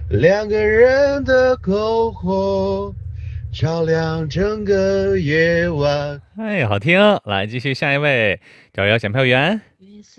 两个人的篝火照亮整个夜晚。 哎，好听！来，继续下一位，找一个检票员。